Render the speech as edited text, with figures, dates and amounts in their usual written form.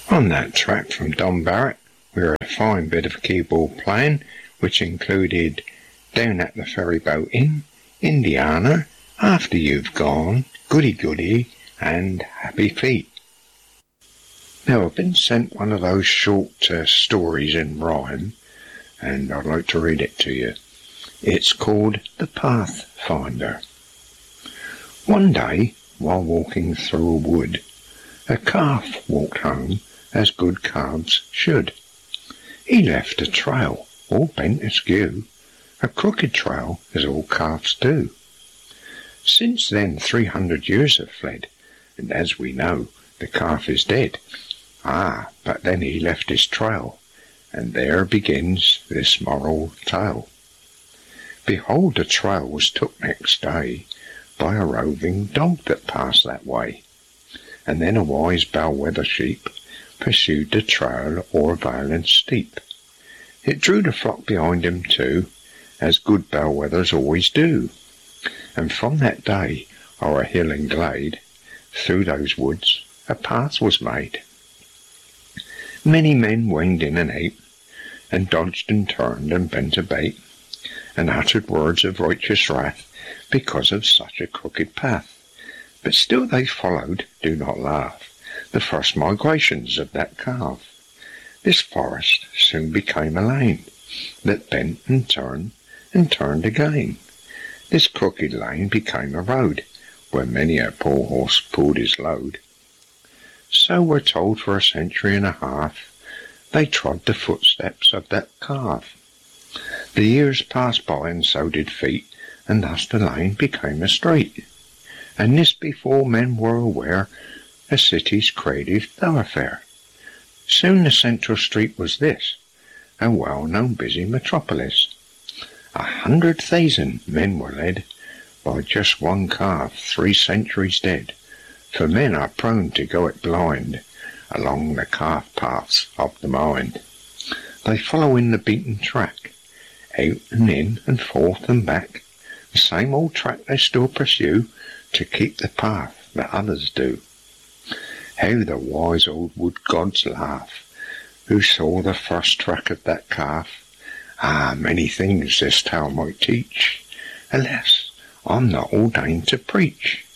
On that track from Don Barrett, we heard a fine bit of keyboard playing, which included Down at the Ferryboat Inn, Indiana, After You've Gone, Goody Goody, and Happy Feet. Now, I've been sent one of those short stories in rhyme, and I'd like to read it to you. It's called The Pathfinder. One day, while walking through a wood, a calf walked home as good calves should. He left a trail, all bent askew, a crooked trail as all calves do. Since then 300 years have fled, and as we know, the calf is dead. But then he left his trail, and there begins this moral tale. Behold, the trail was took next day by a roving dog that passed that way, and then a wise bellwether sheep pursued the trail o'er vale and steep. It drew the flock behind him too, as good bellwethers always do, and from that day o'er hill and glade, through those woods, a path was made. Many men winged in and out, and dodged and turned and bent a bait, and uttered words of righteous wrath because of such a crooked path. But still they followed, do not laugh, the first migrations of that calf. This forest soon became a lane that bent and turned again. This crooked lane became a road where many a poor horse pulled his load. So we're told for a century and a half they trod the footsteps of that calf. The years passed by and so did feet, and thus the lane became a street. And this before men were aware a city's creative thoroughfare. Soon the central street was this, a well-known busy metropolis. 100,000 men were led by just one calf 3 centuries dead, for men are prone to go it blind along the calf paths of the mind. They follow in the beaten track, out and in and forth and back, the same old track they still pursue to keep the path that others do. How the wise old wood gods laugh, who saw the first track of that calf. Many things this tale might teach. Alas, I'm not ordained to preach.